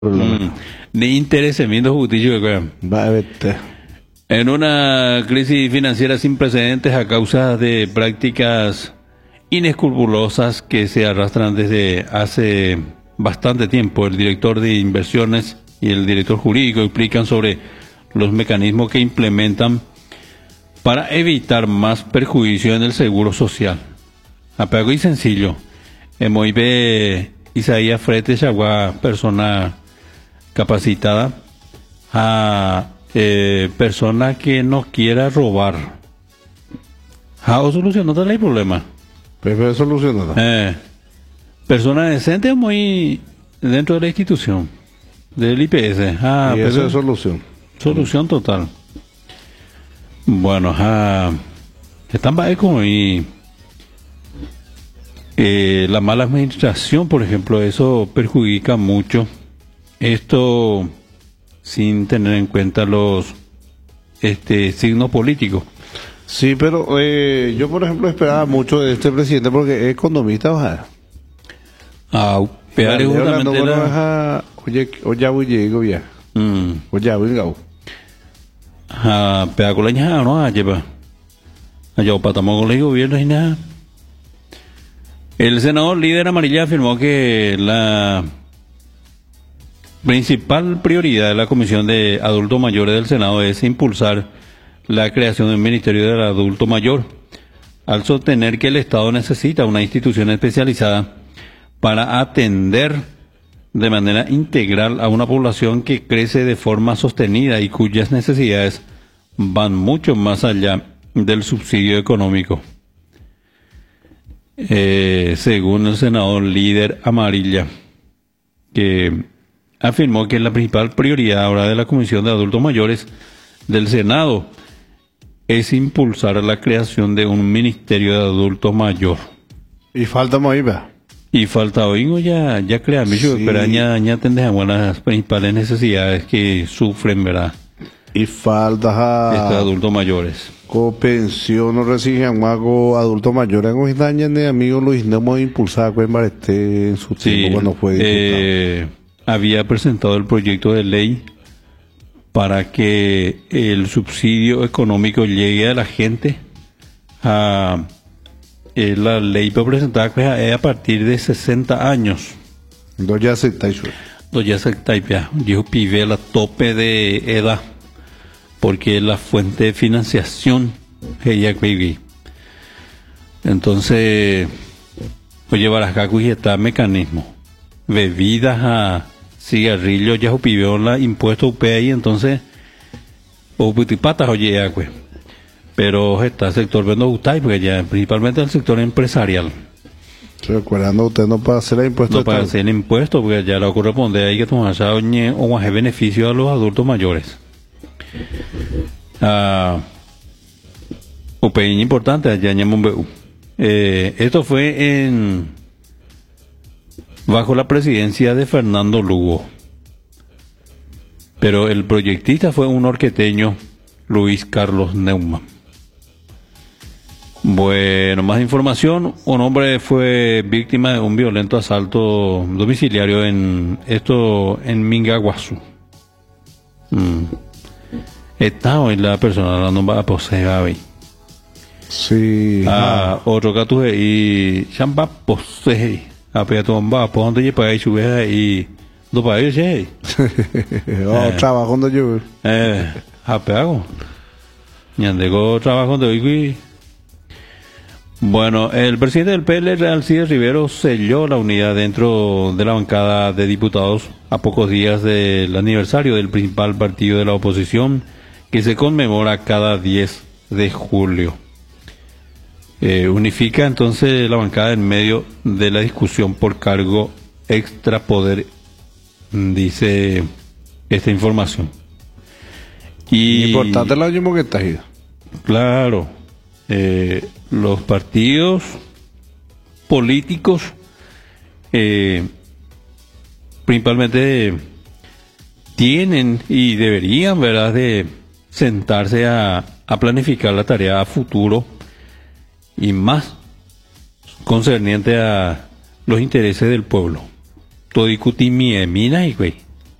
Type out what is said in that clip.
Ni interesamiento justicio que Va a verte. en una crisis financiera sin precedentes a causa de prácticas inescrupulosas que se arrastran desde hace bastante tiempo, el director de inversiones y el director jurídico explican sobre los mecanismos que implementan para evitar más perjuicio en el seguro social. Apego y sencillo. Emoibe Isaías Frete Chagua, persona capacitada, a persona que no quiera robar. ¿Ha solucionado el problema? Pero solucionado. Persona decente muy dentro de la institución, del IPS. Y eso es solución. Solución total. Bueno, están bajo y la mala administración, por ejemplo, eso perjudica mucho. Esto sin tener en cuenta los signos políticos. Sí, pero yo, por ejemplo, esperaba mucho de este presidente porque es economista, baja. Pegar es justamente la... Oye, voy ya. Oye, voy gao. Pegar con la ñaja, ¿no? Lleva. Allá patamos con el gobierno y nada. El senador líder amarilla afirmó que la principal prioridad de la Comisión de Adultos Mayores del Senado es impulsar la creación del Ministerio del Adulto Mayor, al sostener que el Estado necesita una institución especializada para atender de manera integral a una población que crece de forma sostenida y cuyas necesidades van mucho más allá del subsidio económico. Según el senador líder amarilla, que afirmó que la principal prioridad ahora de la Comisión de Adultos Mayores del Senado es impulsar la creación de un Ministerio de Adultos Mayor. Y falta más Y falta hoy ya créame, sí. Pero ya tendremos las principales necesidades que sufren, ¿verdad? Y falta estos adultos mayores. Con pensión o reciben más adultos mayores. Con esta de amigos Luis no hemos impulsado en su tiempo cuando fue diputado. Había presentado el proyecto de ley para que el subsidio económico llegue a la gente. La ley fue presentada es a partir de 60 años. Entonces ya aceptáis. Dijo pibe la tope de edad, porque la fuente de financiación ella baby. Entonces, oye, Barajacu y está mecanismo. Bebidas a cigarrillos, ya pidió la impuesto UPI, entonces, o putipatas, oye, pues. Pero está el sector vendo gustai, porque ya principalmente el sector empresarial. Recuerdando usted no para hacer el impuesto. No para hacer el impuesto, porque ya lo corresponde ahí que tomar o hacer beneficio a los adultos mayores. UPI importante, allá en esto fue bajo la presidencia de Fernando Lugo. Pero el proyectista fue un orqueteño, Luis Carlos Neumann. Bueno, más información. Un hombre fue víctima de un violento asalto domiciliario en Mingaguazú. Está hoy la persona no va a poseer ahí. Sí. Otro gato y chamba poseer. Apenas va a poner de para ahí sube y do para ahí. Trabajando yo. Apego. Ñandego trabajando hoy. Bueno, el presidente del PL, Alcides Rivero, selló la unidad dentro de la bancada de diputados a pocos días del aniversario del principal partido de la oposición, que se conmemora cada 10 de julio. Unifica entonces la bancada en medio de la discusión por cargo extrapoder, dice esta información. Y importante lo mismo que está ahí. Claro. Los partidos políticos principalmente tienen y deberían, ¿verdad?, de sentarse a planificar la tarea a futuro y más concerniente a los intereses del pueblo. Todo discutir mi mina y güey.